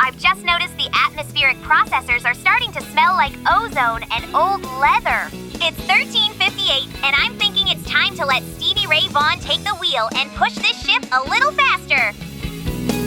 I've just noticed the atmospheric processors are starting to smell like ozone and old leather. It's 13:58, and I'm thinking it's time to let Stevie Ray Vaughan take the wheel and push this ship a little faster.